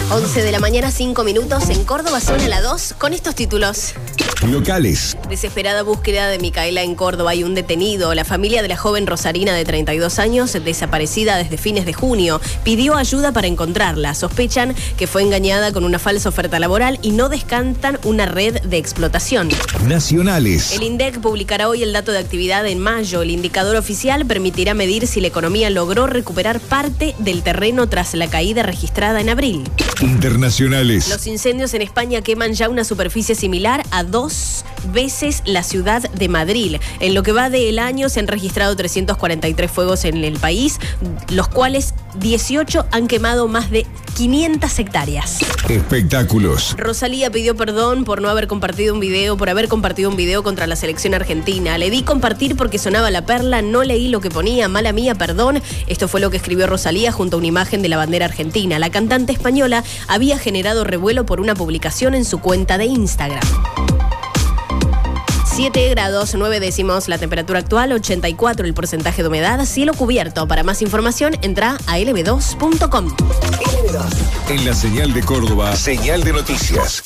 11 de la mañana, 5 minutos. En Córdoba suena la 2 con estos títulos. Locales. Desesperada búsqueda de Micaela en Córdoba. Hay un detenido. La familia de la joven Rosarina de 32 años, desaparecida desde fines de junio, pidió ayuda para encontrarla. Sospechan que fue engañada con una falsa oferta laboral y no descartan una red de explotación. Nacionales. El INDEC publicará hoy el dato de actividad en mayo. El indicador oficial permitirá medir si la economía logró recuperar parte del terreno tras la caída registrada en abril. Internacionales. Los incendios en España queman ya una superficie similar a 2 veces la ciudad de Madrid. En lo que va del año se han registrado 343 fuegos en el país, los cuales 18 han quemado más de 500 hectáreas. Espectáculos. Rosalía pidió perdón por haber compartido un video contra la selección argentina. Le di compartir porque sonaba la perla, no leí lo que ponía, mala mía, perdón. Esto fue lo que escribió Rosalía junto a una imagen de la bandera argentina. La cantante española había generado revuelo por una publicación en su cuenta de Instagram. 7 grados 9 décimos la temperatura actual, 84 el porcentaje de humedad, cielo cubierto. Para más información, entra a lb2.com. En la señal de Córdoba, señal de noticias.